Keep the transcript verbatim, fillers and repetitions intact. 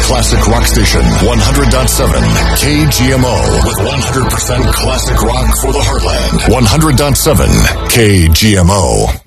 classic rock station, one hundred point seven K G M O, with one hundred percent classic rock for the heartland. one hundred point seven K G M O.